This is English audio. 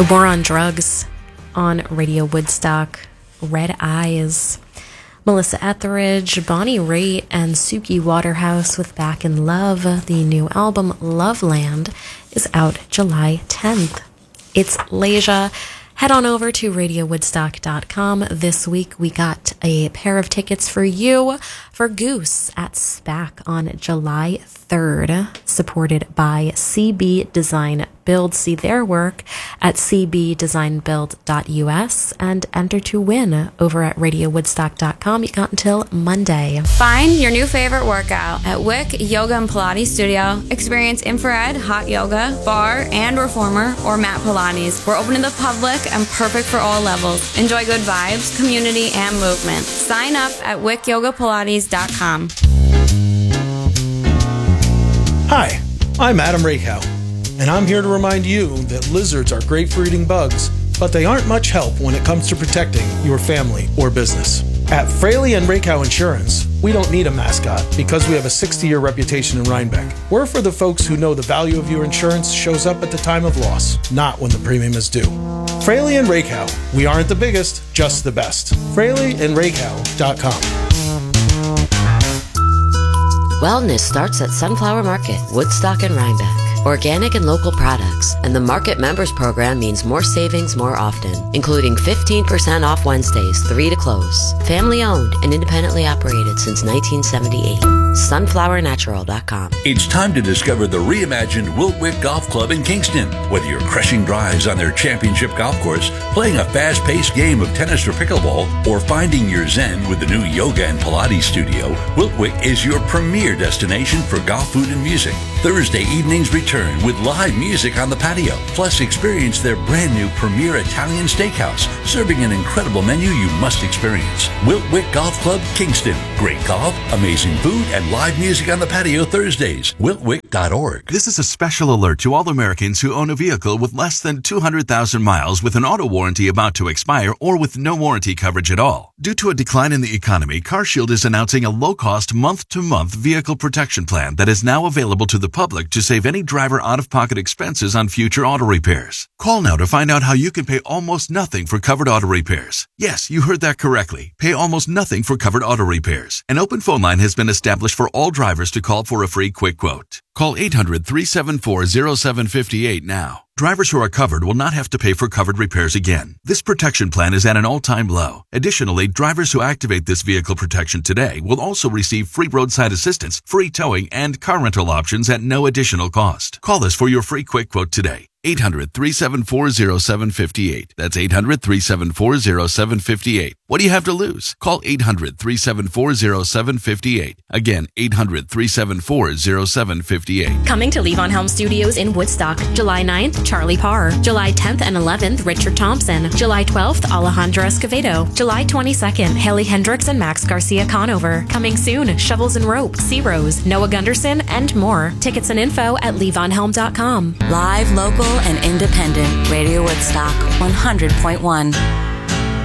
The War on Drugs on Radio Woodstock, Red Eyes, Melissa Etheridge, Bonnie Raitt, and Suki Waterhouse with Back in Love. The new album, Loveland, is out July 10th. It's Leisure. Head on over to radiowoodstock.com. This week we got a pair of tickets for you for Goose at SPAC on July 3rd, supported by CB Design Build. See their work at cbdesignbuild.us and enter to win over at radiowoodstock.com. You got until Monday. Find your new favorite workout at Wick Yoga and Pilates Studio. Experience infrared, hot yoga, bar and reformer, or mat Pilates. We're open to the public and perfect for all levels. Enjoy good vibes, community, and movement. Sign up at wickyogapilates.com. Hi, I'm Adam Rakow, and I'm here to remind you that lizards are great for eating bugs, but they aren't much help when it comes to protecting your family or business. At Fraley and Rakow Insurance, we don't need a mascot because we have a 60-year reputation in Rhinebeck. We're for the folks who know the value of your insurance shows up at the time of loss, not when the premium is due. Fraley and Rakow, we aren't the biggest, just the best. FraleyandRakow.com. Wellness starts at Sunflower Market, Woodstock and Rhinebeck. Organic and local products, and the Market Members Program means more savings more often, including 15% off Wednesdays, 3 to close. Family owned and independently operated since 1978. SunflowerNatural.com. It's time to discover the reimagined Wiltwyck Golf Club in Kingston. Whether you're crushing drives on their championship golf course, playing a fast-paced game of tennis or pickleball, or finding your zen with the new yoga and Pilates studio, Wiltwyck is your premier destination for golf, food, and music. Thursday evenings return with live music on the patio. Plus, experience their brand new premier Italian steakhouse, serving an incredible menu you must experience. Wiltwyck Golf Club, Kingston. Great golf, amazing food, and live music on the patio Thursdays. Wiltwyck.org. This is a special alert to all Americans who own a vehicle with less than 200,000 miles with an auto warranty about to expire or with no warranty coverage at all. Due to a decline in the economy, CarShield is announcing a low-cost month-to-month vehicle protection plan that is now available to the public to save any driver out-of-pocket expenses on future auto repairs. Call now to find out how you can pay almost nothing for covered auto repairs. Yes, you heard that correctly. Pay almost nothing for covered auto repairs. An open phone line has been established for all drivers to call for a free quick quote. Call 800-374-0758 now. Drivers who are covered will not have to pay for covered repairs again. This protection plan is at an all-time low. Additionally, drivers who activate this vehicle protection today will also receive free roadside assistance, free towing, and car rental options at no additional cost. Call us for your free quick quote today. 800-374-0758. That's 800-374-0758. What do you have to lose? Call 800-374-0758. Again, 800-374-0758. Coming to Levon Helm Studios in Woodstock, July 9th, Charlie Parr. July 10th and 11th, Richard Thompson. July 12th, Alejandro Escovedo. July 22nd, Haley Hendricks and Max Garcia Conover. Coming soon, Shovels and Rope, Sea Rose, Noah Gunderson, and more. Tickets and info at levonhelm.com. Live, local, and independent. Radio Woodstock 100.1.